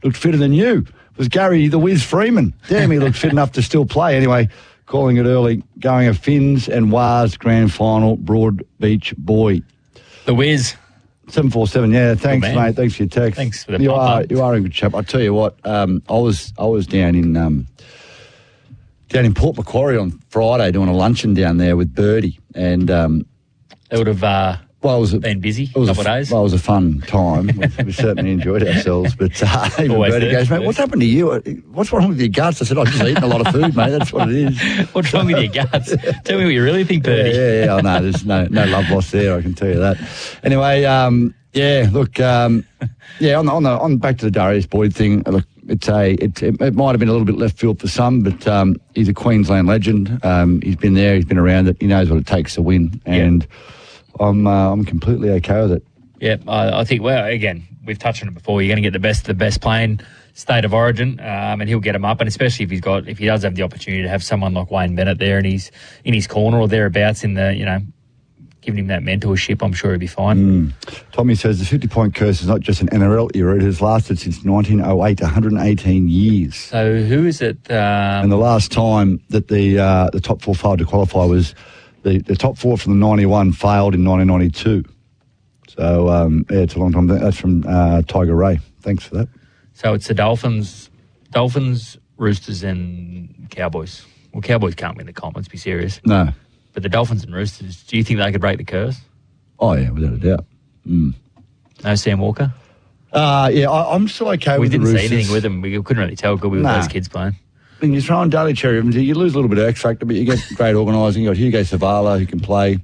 looked fitter than you. It was Gary the Wiz Freeman. Damn, he looked fit enough to still play. Anyway, calling it early, going a Finns and Wars grand final, Broadbeach boy. The Wiz. 747, yeah. Thanks, mate. Thanks for your text. Thanks for the You are a good chap. I tell you what, I was down in Port Macquarie on Friday doing a luncheon down there with Birdie, and it would have been busy a couple of days. Well, it was a fun time. We certainly enjoyed ourselves. But even Birdie goes, mate, what's happened to you? What's wrong with your guts? I said, I've just eaten a lot of food, mate. That's what it is. What's wrong with your guts? Tell me what you really think, Birdie. Yeah. Oh, no, there's no love lost there, I can tell you that. Anyway, look, on back to the Darius Boyd thing, look, it might have been a little bit left field for some, but he's a Queensland legend. He's been there, he's been around it, he knows what it takes to win, and I'm completely okay with it. Yeah, I think, well, again, we've touched on it before. You're going to get the best playing state of origin, and he'll get him up. And especially if he does have the opportunity to have someone like Wayne Bennett there, and he's in his corner or thereabouts in the, giving him that mentorship, I'm sure he'll be fine. Tommy says the 50-point curse is not just an NRL era; it has lasted since 1908, 118 years. So who is it? And the last time that the top four failed to qualify was the top four from the 91 failed in 1992. So, it's a long time. That's from Tiger Ray. Thanks for that. So it's the Dolphins, Roosters and Cowboys. Well, Cowboys can't win the comp, let's be serious. No. But the Dolphins and Roosters, do you think they could break the curse? Oh, yeah, without a doubt. No Sam Walker? I'm still okay with the Roosters. We didn't see anything with them. We couldn't really tell good with those kids playing. When you throw on Daly Cherry, you lose a little bit of X factor, but you get great organising. You've got Hugo Savala who can play.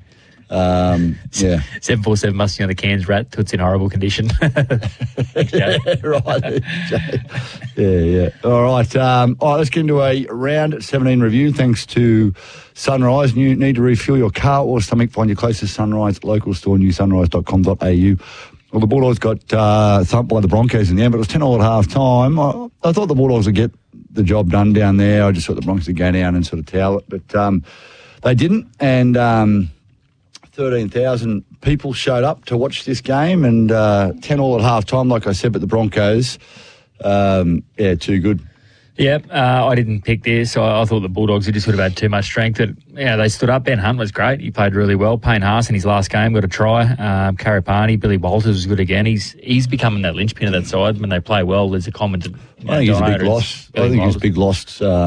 747 must be on the Cairns rat. Toots in horrible condition. Thanks, Jay. Right, Jay. Yeah. All right, let's get into a round 17 review. Thanks to Sunrise. You need to refuel your car or stomach. Find your closest Sunrise local store, newsunrise.com.au. Well, the Bulldogs got thumped by the Broncos in the end, but it was 10-all at half time. I thought the Bulldogs would get the job done down there. I just thought the Broncos would go down and sort of towel it, but they didn't, and 13,000 people showed up to watch this game, and 10-all at half time, like I said, but the Broncos, too good. Yep, I didn't pick this. I thought the Bulldogs just would have had too much strength. But, they stood up. Ben Hunt was great. He played really well. Payne Haas in his last game got a try. Karipani, Billy Walters was good again. He's becoming that linchpin of that side. When they play well, there's a common... I think he's a big loss. I think he's a big loss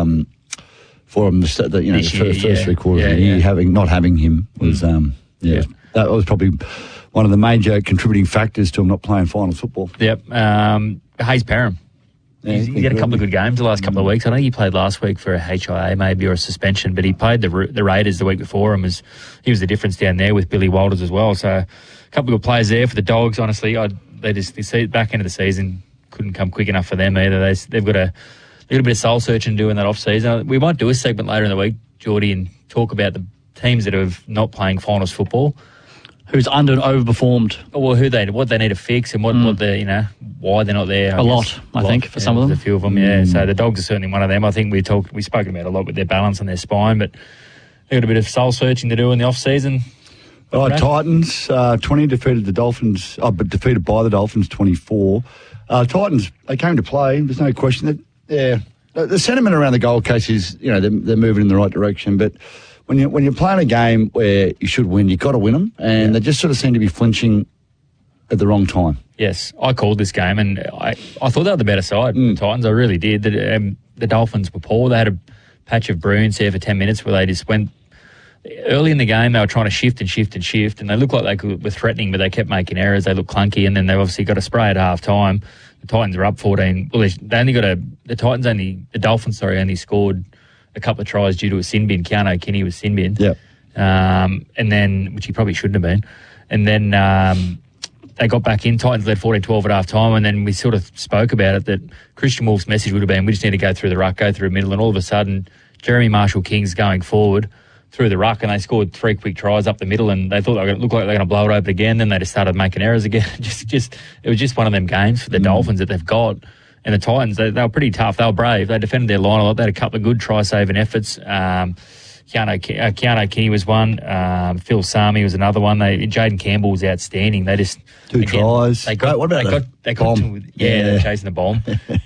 for him. The first 3 quarters of the year, not having him was... that was probably one of the major contributing factors to him not playing finals football. Yep. Hayes Perham. He's had a couple of good games the last couple of weeks. I know he played last week for a HIA maybe or a suspension, but he played the Raiders the week before him. He was the difference down there with Billy Walters as well. So a couple of good players there for the Dogs. Honestly, they back end of the season couldn't come quick enough for them either. They've got a bit of soul searching doing that off season. We might do a segment later in the week, Geordie, and talk about the teams that are not playing finals football. Who's under and overperformed? Well, what they need to fix and what why they're not there. I think, for some of them. A few of them, yeah. So the Dogs are certainly one of them. I think we've spoken about a lot with their balance and their spine, but they've got a bit of soul searching to do in the off season. All right, Titans 20 defeated the Dolphins, but defeated by the Dolphins 24. Titans, they came to play. There's no question that the sentiment around the Gold Coast is they're moving in the right direction, but. When you're playing a game where you should win, you've got to win them, and they just sort of seem to be flinching at the wrong time. Yes, I called this game, and I thought they were the better side, the Titans. I really did. The Dolphins were poor. They had a patch of bruins there for 10 minutes where they just went... Early in the game, they were trying to shift, and they looked like they were threatening, but they kept making errors. They looked clunky, and then they obviously got a spray at half-time. The Titans were up 14. Well, the Dolphins only scored... a couple of tries due to a sin bin. Keanu Kinney was sin bin. Yep. And then, which he probably shouldn't have been. And then they got back in. Titans led 14-12 at half time. And then we sort of spoke about it that Christian Wolf's message would have been, we just need to go through the ruck, go through the middle. And all of a sudden, Jeremy Marshall-King's going forward through the ruck, and they scored 3 quick tries up the middle, and they thought they were going to look like they're going to blow it open again. Then they just started making errors again. It was just one of them games for the Dolphins that they've got. And the Titans, they were pretty tough. They were brave. They defended their line a lot. They had a couple of good try-saving efforts. Keanu Kinney was one. Phil Sami was another one. Jaden Campbell was outstanding. They just... Two tries. What about the bomb? They're chasing the bomb.